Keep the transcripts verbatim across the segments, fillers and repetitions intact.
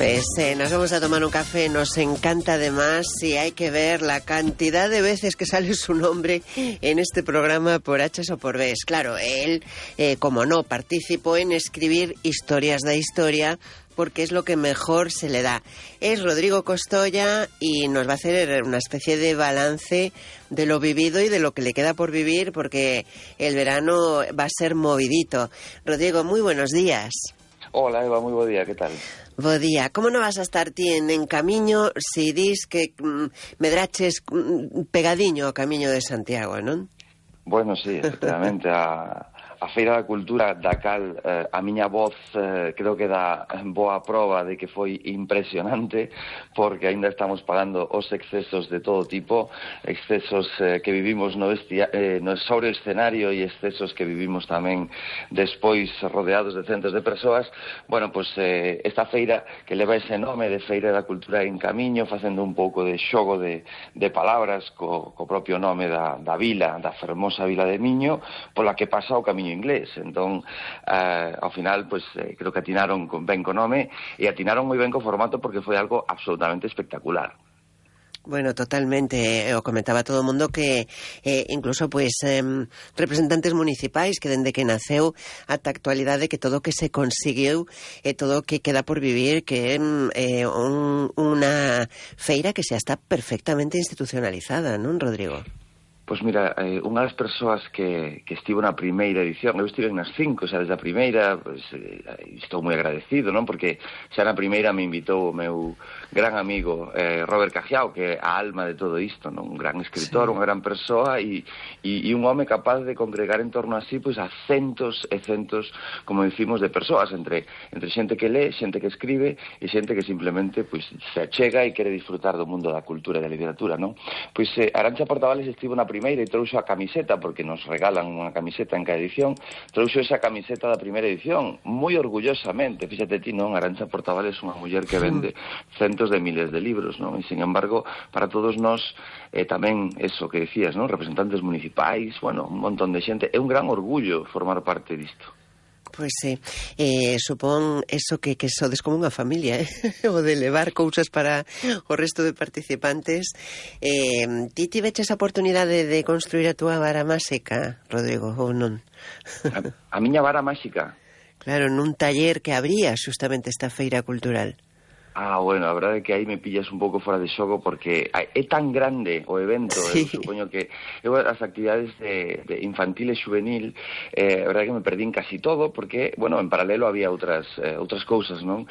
Pues eh, nos vamos a tomar un café, nos encanta además y hay que ver la cantidad de veces que sale su nombre en este programa por H o por B. Claro, él, eh, como no, participó en escribir historias de historia porque es lo que mejor se le da. Es Rodrigo Costoya y nos va a hacer una especie de balance de lo vivido y de lo que le queda por vivir porque el verano va a ser movidito. Rodrigo, muy buenos días. Hola Eva, muy buen día, ¿qué tal? Bo día. Como non vas a estar ti en, en camiño se dis que mm, medraches mm, pegadiño ao camiño de Santiago, non? Bueno, sí, efectivamente, a, a Feira da Cultura da cal eh, a miña voz eh, creo que dá boa proba de que foi impresionante porque aínda estamos pagando os excesos de todo tipo, excesos eh, que vivimos no, estia, eh, no sobre o escenario e excesos que vivimos tamén despois rodeados de centos de persoas. Bueno, pois pues, eh, esta feira que leva ese nome de Feira da Cultura en Camiño, facendo un pouco de xogo de, de palabras co, co propio nome da, da vila, da fermosa vila de Miño, pola que pasa o camiño inglés. Entón, eh, ao final, pues, eh, creo que atinaron con ben co nome e atinaron moi ben co formato porque foi algo absolutamente espectacular. Bueno, totalmente. O comentaba todo o mundo que eh, incluso pues eh, representantes municipais que dende que naceu ata a actualidade que todo o que se conseguiu e eh, todo o que queda por vivir que é eh, un, unha feira que xa está perfectamente institucionalizada, non, Rodrigo? Pois mira, eh, unha das persoas que, que estivo na primeira edición, eu estive nas cinco, xa desde a primeira, pues, eh, estou moi agradecido, non? Porque xa na primeira me invitou o meu gran amigo eh, Robert Cajiao, que é a alma de todo isto, non? Un gran escritor, sí. Unha gran persoa e, e, e un home capaz de congregar en torno a sí, pois, a centos e centos, como decimos, de persoas, entre, entre xente que lee, xente que escribe e xente que simplemente pois, se achega e quere disfrutar do mundo da cultura e da literatura, non? Pois eh, Arantxa Portavales estivo na primeira e trouxo a camiseta, porque nos regalan unha camiseta en cada edición, trouxo esa camiseta da primeira edición, moi orgullosamente, fíxate ti, non, Arantxa Portavales é unha muller que vende centos de miles de libros, non, e sin embargo, para todos nós, eh, tamén, eso que decías, non, representantes municipais, bueno, un montón de xente, é un gran orgullo formar parte disto. Pois sí, eh, supón eso que, que sodes como unha familia, eh? O de levar cousas para o resto de participantes. Eh, ti tiveches a oportunidade de construir a túa vara máxica, Rodrigo, ou non? A, a miña vara máxica? Claro, nun taller que abría justamente esta feira cultural. Ah, bueno, a verdade é que aí me pillas un pouco fora de xogo porque é tan grande o evento, sí. Eu supoño que eu as actividades de, de infantil e juvenil, eh, a verdade é que me perdín casi todo porque, bueno, en paralelo había outras eh, outras cousas, non?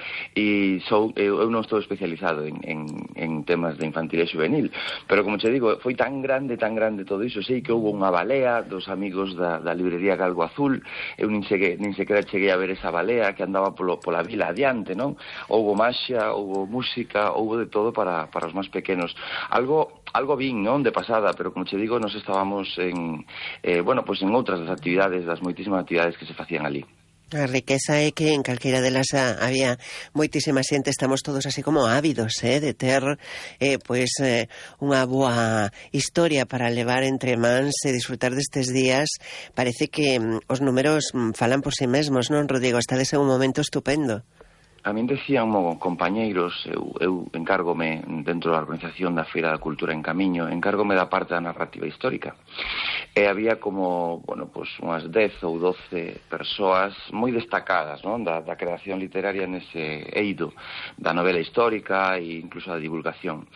E sou, eu, eu non estou especializado en, en, en temas de infantil e juvenil, pero como che digo, foi tan grande, tan grande todo iso, sei que houve unha balea dos amigos da, da librería Galgo Azul, eu nin sequera, nin sequera cheguei a ver esa balea que andaba polo, pola vila adiante, non? Houve maxia, houve música, houve de todo para, para os máis pequenos. Algo algo vin, non, de pasada, pero como che digo, nos estábamos en, eh, bueno, pues en outras das actividades, das moitísimas actividades que se facían ali. A riqueza é que en calquera delas había moitísima xente, estamos todos así como ávidos, eh, de ter eh, pois, eh, unha boa historia para levar entre mans e disfrutar destes días. Parece que mm, os números mm, falan por si mesmos, non, Rodrigo? Estades en un momento estupendo. A min decían mo compañeiros, eu, eu encárgome dentro da organización da Feira da Cultura en Camiño, encárgome da parte da narrativa histórica. E había como, bueno, pues unhas dez ou doce persoas moi destacadas, non, da, da creación literaria nese eido da novela histórica e incluso da divulgación,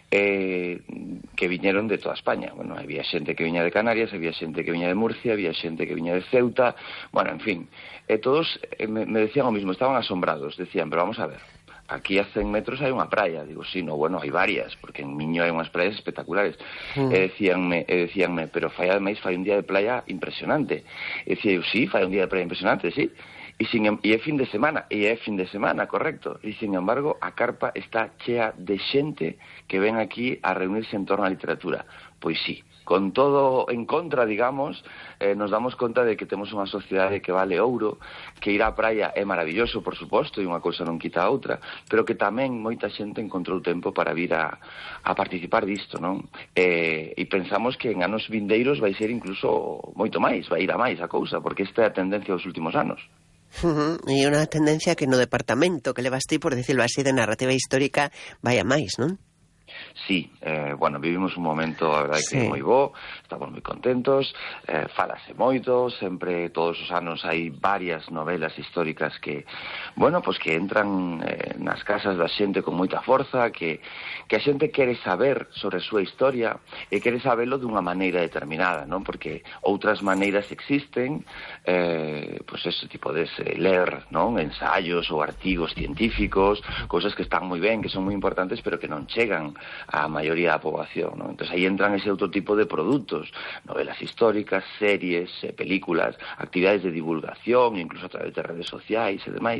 eh, que viñeron de toda España. Bueno, había xente que viña de Canarias, había xente que viña de Murcia, había xente que viña de Ceuta, bueno, en fin, e todos eh, me, me decían o mismo, estaban asombrados, decían, pero vamos a ver, aquí a cen metros hai unha praia. Digo, sí, no, bueno, hai varias, porque en Miño hai unhas praias espectaculares. Mm. E decíanme, e decíanme, pero fai ademais fai un día de playa impresionante. E decía eu, sí, fai un día de playa impresionante, sí. E, sin, e é fin de semana, e é fin de semana, correcto. E, sin embargo, a carpa está chea de xente que ven aquí a reunirse en torno á literatura. Pois sí, con todo en contra, digamos, eh, nos damos conta de que temos unha sociedade que vale ouro, que ir á praia é maravilloso, por suposto, e unha cousa non quita a outra, pero que tamén moita xente encontrou tempo para vir a, a participar disto, non? E, e pensamos que en anos vindeiros vai ser incluso moito máis, vai ir a máis a cousa, porque esta é a tendencia dos últimos anos. Uh-huh. E unha tendencia que no departamento que levas ti, por dicirlo así, de narrativa histórica vai a máis, non? Sí, eh, bueno, vivimos un momento, a verdade, sí. que é moi bo, estamos moi contentos, eh, falase moito, sempre, todos os anos hai varias novelas históricas que, bueno, pues que entran eh, nas casas da xente con moita forza, que, que a xente quere saber sobre a súa historia e quere sabelo dunha maneira determinada, non? Porque outras maneiras existen, eh, pues ese tipo de ler, non? Ensaios ou artigos científicos, cousas que están moi ben, que son moi importantes, pero que non chegan a maioría da poboación, ¿no? Entonces aí entran ese outro tipo de produtos, novelas históricas, series, eh, películas, actividades de divulgación, incluso a través de redes sociais e demais.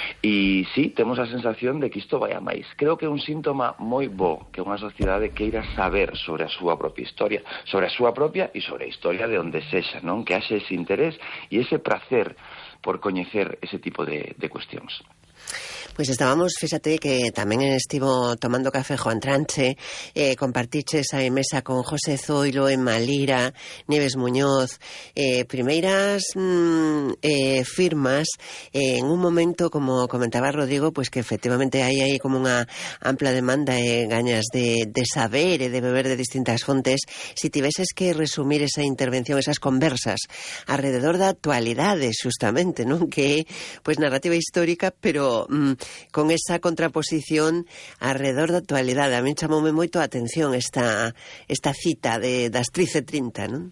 E sí, temos a sensación de que isto vai a máis. Creo que é un síntoma moi bo que unha sociedade queira saber sobre a súa propia historia, sobre a súa propia e sobre a historia de onde sexa, non? Que haxe ese interés e ese prazer por coñecer ese tipo de, de cuestións. Pois estábamos, fíxate que tamén estivo tomando café Juan Tranche, eh, compartiches a mesa con José Zoilo, Emma Lira, Nieves Muñoz, eh, primeiras mm, eh, firmas eh, en un momento, como comentaba Rodrigo, pues que efectivamente hai aí como unha ampla demanda e eh, gañas de, de saber e de beber de distintas fontes. Si tiveses que resumir esa intervención, esas conversas alrededor da actualidade, justamente, non? Que é, pues, narrativa histórica, pero mm, con esa contraposición alrededor da actualidade. A min chamoume moito a atención esta, esta cita de, das trece e trinta, non?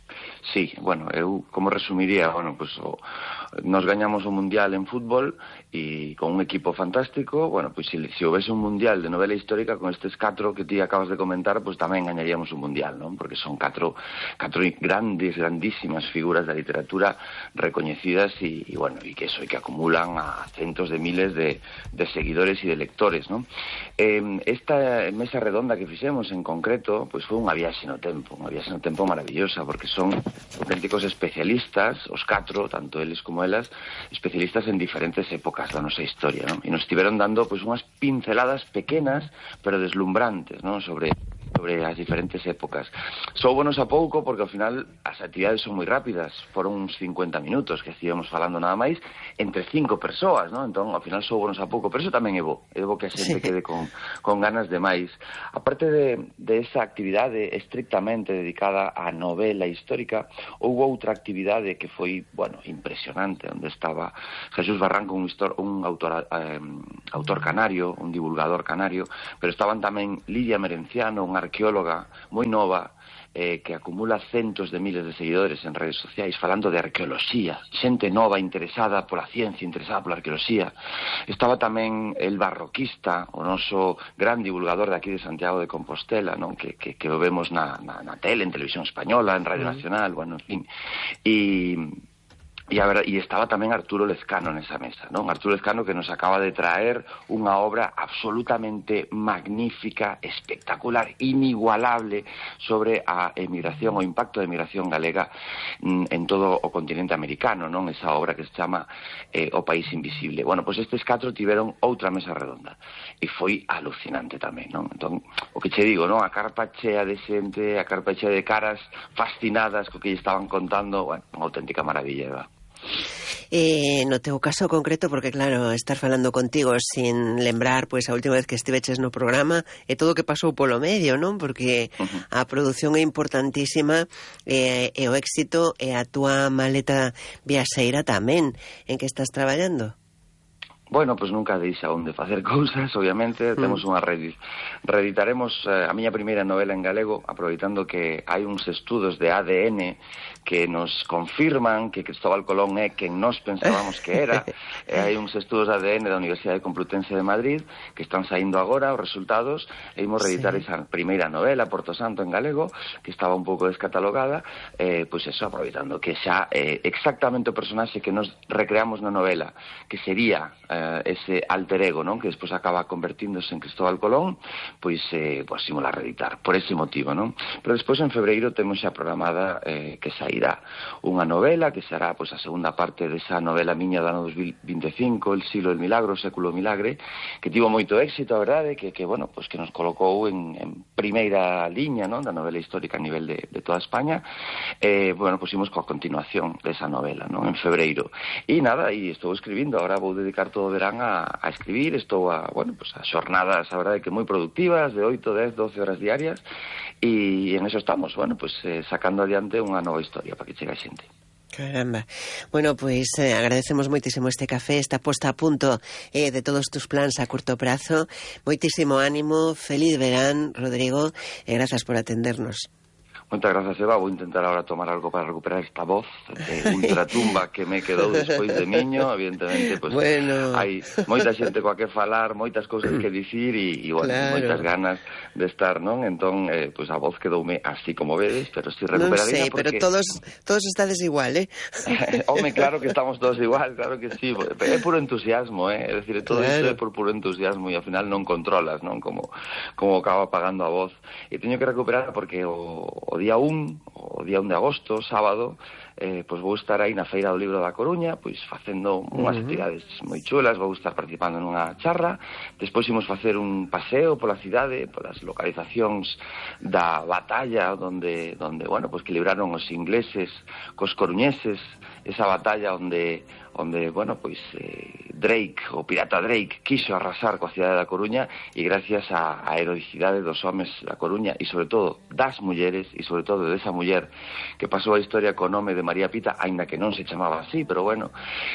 Sí, bueno, eu como resumiría, bueno, pues o, nos gañamos o mundial en fútbol e con un equipo fantástico, bueno, pois pues, se, se houvese un mundial de novela histórica con estes catro que ti acabas de comentar, pois pues, tamén gañaríamos un mundial, non? Porque son catro, catro grandes, grandísimas figuras da literatura recoñecidas e, e bueno, e que eso, e que acumulan a centos de miles de, de seguidores e de lectores, non? Eh, esta mesa redonda que fixemos en concreto, pois pues, foi unha viaxe no tempo, unha viaxe no tempo maravillosa, porque son auténticos especialistas, os catro, tanto eles como elas, especialistas en diferentes épocas da nosa historia, non? E nos estiveron dando pois unhas pinceladas pequenas, pero deslumbrantes, non? Sobre sobre as diferentes épocas. Soubonos a pouco porque ao final as actividades son moi rápidas, foron uns cincuenta minutos que estivemos falando nada máis entre cinco persoas, non? Entón ao final soubonos a pouco, pero eso tamén é bo, é bo que a xente sí. quede con, con ganas de máis. Aparte de, de esa actividade estrictamente dedicada á novela histórica, houve outra actividade que foi, bueno, impresionante, onde estaba Jesús Barranco, un, histor, un autor, eh, autor canario, un divulgador canario, pero estaban tamén Lidia Merenciano, unha arqueóloga moi nova, eh, que acumula centos de miles de seguidores en redes sociais falando de arqueoloxía, xente nova interesada pola ciencia, interesada pola arqueoloxía. Estaba tamén el barroquista, o noso gran divulgador de aquí de Santiago de Compostela, non? Que, que, que o vemos na, na, na tele, en Televisión Española, en Radio mm. Nacional, bueno, en fin. E... E, a ver, e estaba tamén Arturo Lezcano nesa mesa, non? Arturo Lezcano que nos acaba de traer unha obra absolutamente magnífica, espectacular, inigualable sobre a emigración, o impacto da emigración galega en todo o continente americano, non? Esa obra que se chama eh, O País Invisible. Bueno, pois estes catro tiveron outra mesa redonda e foi alucinante tamén, non? Entón, o que che digo, non? A carpa chea de xente, a carpa chea de caras fascinadas co que lle estaban contando, bueno, unha auténtica maravilla, Eva. Eh, no teu caso concreto, porque claro, estar falando contigo sin lembrar pois a última vez que estiveches no programa e todo o que pasou polo medio, non? Porque uh-huh. a produción é importantísima e, e o éxito e a túa maleta viaxeira tamén en que estás traballando. Bueno, pois pues nunca deixa onde facer cousas, obviamente, mm. temos unha red. Reeditaremos eh, a miña primeira novela en galego, aproveitando que hai uns estudos de A D N que nos confirman que Cristóbal Colón é quen nós pensábamos que era. E hai uns estudos de A D N da Universidade Complutense de Madrid que están saindo agora os resultados, e imos reeditar sí. esa primeira novela, Porto Santo, en galego, que estaba un pouco descatalogada, eh, pois eso, aproveitando que xa eh, exactamente o personaxe que nos recreamos na novela, que sería... Eh, uh, ese alter ego, non? Que despois acaba convertíndose en Cristóbal Colón, pois, eh, pois ímola reeditar, por ese motivo, non? Pero despois en febreiro temos xa programada eh, que sairá unha novela, que será pois a segunda parte desa novela miña do ano dos mil vinte e cinco, El siglo del milagro, o século do milagre, que tivo moito éxito, a verdade, que, que bueno, pois que nos colocou en, en primeira liña, non? Da novela histórica a nivel de, de toda España. Eh, bueno, pois imos coa continuación desa novela, non? En febreiro. E nada, e estou escribindo, agora vou dedicar todo o verán a, a escribir, estou a, bueno, pues a xornadas, a verdade, que moi productivas, de oito, dez, doce horas diarias, e en eso estamos, bueno, pues eh, sacando adiante unha nova historia para que chegue a xente. Caramba. Bueno, pois pues, eh, agradecemos moitísimo este café, esta posta a punto eh, de todos tus plans a curto prazo. Moitísimo ánimo, feliz verán, Rodrigo, e grazas por atendernos. Moitas grazas, Eva. Vou intentar agora tomar algo para recuperar esta voz de ultratumba que me quedou despois de miño. Evidentemente, pues, bueno. hai moita xente coa que falar, moitas cousas que dicir e, e bueno, claro, moitas ganas de estar, non? Entón, eh, pues a voz quedoume así como vedes, pero si recuperarina. Non sei, porque... pero todos todos estades igual, eh? Home, claro que estamos todos igual, claro que sí. É puro entusiasmo, eh? É dicir, todo claro, isto é por puro entusiasmo e ao final non controlas, non? Como, como acaba apagando a voz. E teño que recuperar porque o, o día un, o día un de agosto, sábado, eh, pois vou estar aí na Feira do Libro da Coruña, pois facendo unhas uh-huh. actividades moi chulas, vou estar participando nunha charla, despois imos facer un paseo pola cidade, polas localizacións da batalla onde, onde bueno, pois que libraron os ingleses cos coruñeses, esa batalla onde onde, bueno, pois eh, Drake, o pirata Drake, quiso arrasar coa cidade da Coruña e gracias á, á heroicidade dos homes da Coruña e sobre todo das mulleres e sobre todo desa muller que pasou a historia co nome de María Pita, aínda que non se chamaba así, pero bueno,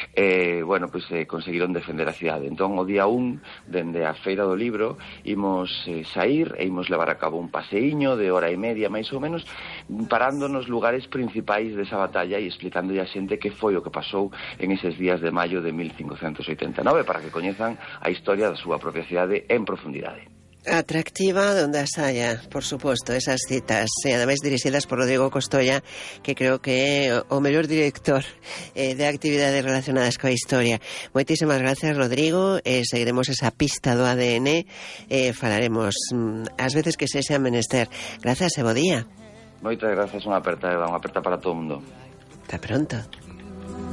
eh, bueno, pois eh, conseguiron defender a cidade. Entón, o día un, dende a Feira do Libro, imos eh, sair e imos levar a cabo un paseiño de hora e media, máis ou menos, parando nos lugares principais desa batalla e explicando a xente que foi o que pasou en eses días de maio de mil cincocentos oitenta e nove para que coñezan a historia da súa propia cidade en profundidade. Atractiva donde as haya, por suposto, esas citas, e ademais dirixidas por Rodrigo Costoya, que creo que é o mellor director eh, de actividades relacionadas coa historia. Moitísimas gracias, Rodrigo, e eh, seguiremos esa pista do A D N, e eh, falaremos mm, as veces que se xa menester. Gracias e bo día. Moitas gracias, unha aperta, Eva, unha aperta para todo o mundo. Hasta pronto.